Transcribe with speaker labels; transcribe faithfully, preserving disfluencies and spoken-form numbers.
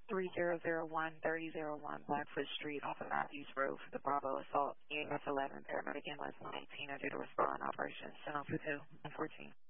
Speaker 1: three zero zero one, thirty oh one Blackfoot Street off of Matthews Road for the Bravo assault. E M S eleven, paramedic ambulance one eighteen. I did a respond operation. Send off for two and fourteen.